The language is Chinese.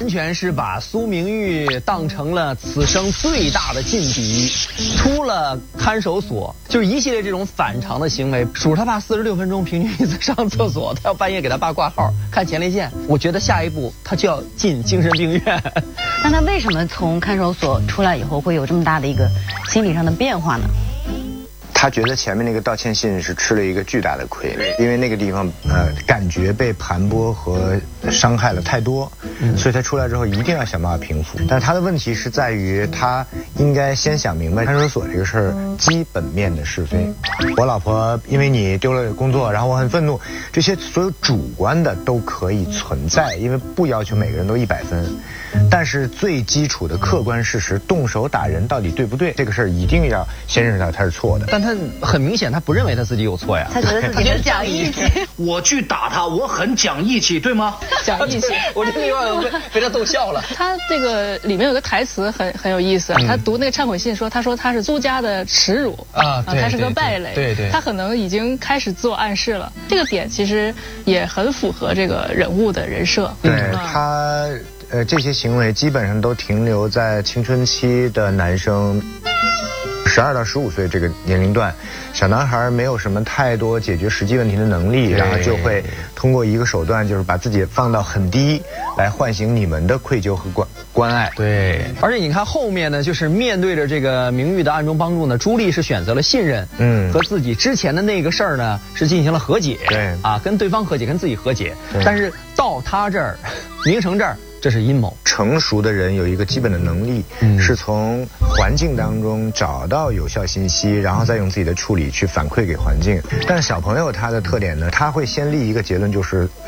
完全是把苏明玉当成了此生最大的劲敌，出了看守所就是一系列这种反常的行为。数他爸46分钟平均一次上厕所，他要半夜给他爸挂号看前列腺。我觉得下一步他就要进精神病院。 那他为什么从看守所出来以后会有这么大的一个心理上的变化呢？ 他觉得前面那个道歉信是吃了一个巨大的亏，因为那个地方感觉被盘剥和伤害了太多，所以他出来之后一定要想办法平复。但是他的问题是在于他应该先想明白看守所这个事儿基本面的是非。我老婆因为你丢了工作，然后我很愤怒，这些所有主观的都可以存在，因为不要求每个人都100分。但是最基础的客观事实，动手打人到底对不对，这个事儿一定要先认识到他是错的。 但他很明显，他不认为他自己有错呀。 他觉得自己很讲义气。 我去打他，我很讲义气，对吗？ 讲义气。 我这个地方被他逗笑了。 他这个里面有个台词很有意思，他读那个忏悔信说，他说他是苏家的耻辱他是个败类。 对， 他可能已经开始自我暗示了。这个点其实也很符合这个人物的人设。 对他。这些行为基本上都停留在青春期的男生12到15岁这个年龄段，小男孩没有什么太多解决实际问题的能力，然后就会通过一个手段，就是把自己放到很低，来唤醒你们的愧疚和关爱。 对，而且你看后面呢，就是面对着这个明玉的暗中帮助呢，朱莉是选择了信任，和自己之前的那个事儿呢是进行了和解， 对啊， 跟对方和解，跟自己和解，但是到他这儿，明成这儿。这是阴谋。 成熟的人有一个基本的能力，是从环境当中找到有效信息，然后再用自己的处理去反馈给环境。但是小朋友他的特点呢，他会先立一个结论，就是